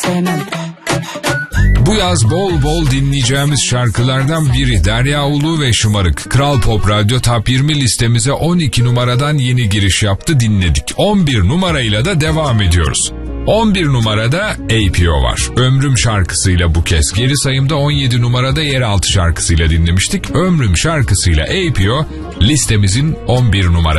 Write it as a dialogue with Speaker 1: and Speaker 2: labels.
Speaker 1: sevmem.
Speaker 2: Bu yaz bol bol dinleyeceğimiz şarkılardan biri Derya Ulu ve Şımarık. Kral Pop Radyo Top 20 listemize 12 numaradan yeni giriş yaptı, dinledik. 11 numarayla da devam ediyoruz. 11 numarada APO var. Ömrüm şarkısıyla bu kez. Geri sayımda 17 numarada Yeraltı şarkısıyla dinlemiştik. Ömrüm şarkısıyla APO listemizin 11 numarası.